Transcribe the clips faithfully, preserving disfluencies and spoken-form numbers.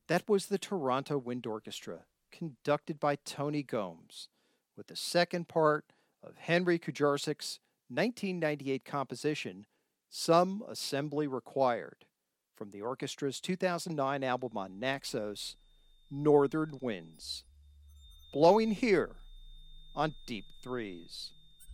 That was the Toronto Wind Orchestra, conducted by Tony Gomes, with the second part of Henry Kujarsik's nineteen ninety-eight composition, Some Assembly Required, from the orchestra's two thousand nine album on Naxos, Northern Winds. Blowing here on Deep Threes.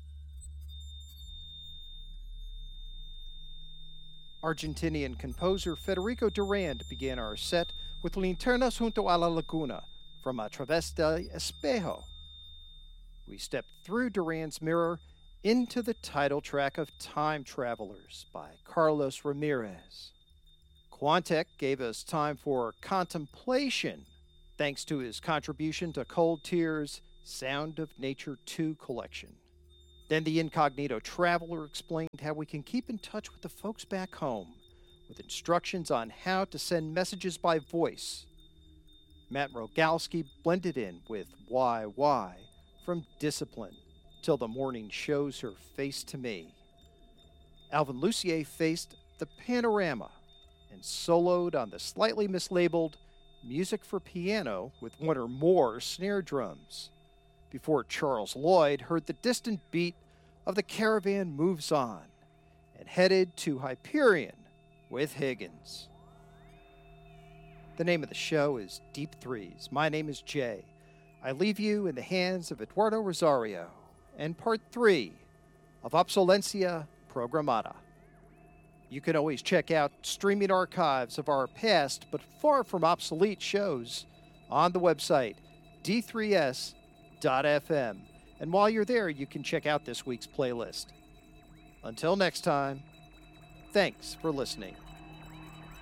Argentinian composer Federico Durand began our set with Linternas junto a la laguna from A Través del Espejo. We stepped through Durand's mirror into the title track of Time Travelers by Carlos Ramirez. Quantek gave us time for contemplation thanks to his contribution to Cold Tears' Sound of Nature two collection. Then the Incognito Traveler explained how we can keep in touch with the folks back home with instructions on how to send messages by voice. Matt Rogalski blended in with Why Why from Discipline till the morning shows her face to me. Alvin Lucier faced the Panorama and soloed on the slightly mislabeled Music for Piano with one or more snare drums, before Charles Lloyd heard the distant beat of The Caravan Moves On and headed to Hyperion with Higgins. The name of the show is Deep Threes. My name is Jay. I leave you in the hands of Eduardo Rosario and part three of Obsolencia Programada. You can always check out streaming archives of our past but far from obsolete shows on the website d three s dot f m. And while you're there, you can check out this week's playlist. Until next time, thanks for listening.